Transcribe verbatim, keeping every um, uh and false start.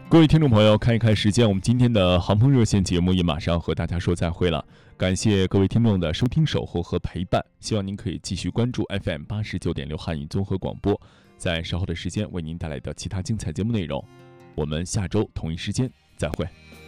各位听众朋友，看一看时间，我们今天的航空热线节目也马上和大家说再会了。感谢各位听众的收听、守候和陪伴，希望您可以继续关注 F M 八十九点六汉语综合广播，在稍后的时间为您带来的其他精彩节目内容。我们下周同一时间再会。